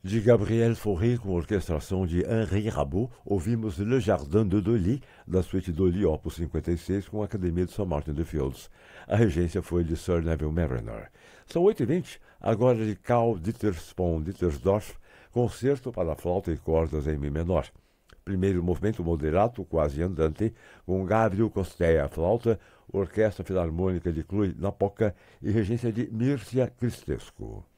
De Gabriel Fauré, com orquestração de Henri Rabaud, ouvimos Le Jardin de Dolly, da suíte Dolly Opus 56, com a Academia de St. Martin de Fields. A regência foi de Sir Neville Mariner. São 8h20, agora de Karl Dieters von Dittersdorf, concerto para flauta e cordas em Mi menor. Primeiro movimento moderato, quase andante, com Gabriel Costea, flauta, Orquestra Filarmônica de Cluj-Napoca e regência de Mircea Cristescu.